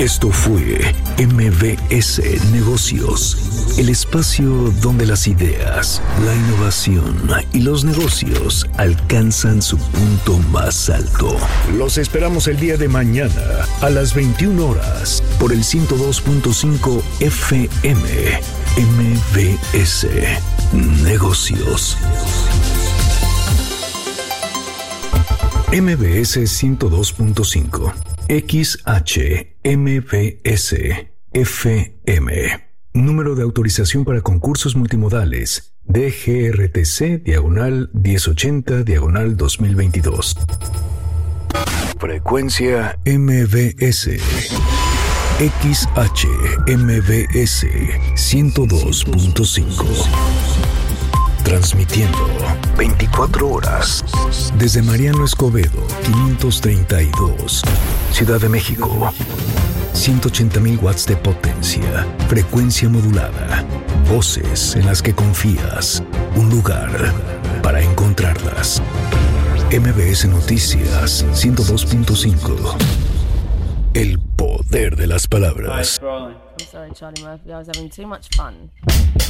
Esto fue MBS Negocios, el espacio donde las ideas, la innovación y los negocios alcanzan su punto más alto. Los esperamos el día de mañana a las 21 horas por el 102.5 FM. MBS Negocios. MBS 102.5 XHMBS FM. Número de autorización para concursos multimodales DGRTC/1080/2022. Frecuencia MBS XHMBS 102.5. Transmitiendo 24 horas desde Mariano Escobedo 532, Ciudad de México. 180,000 watts de potencia, frecuencia modulada, voces en las que confías, un lugar para encontrarlas. MBS Noticias 102.5. El poder de las palabras. I'm sorry, Charlie Murphy. I was having too much fun.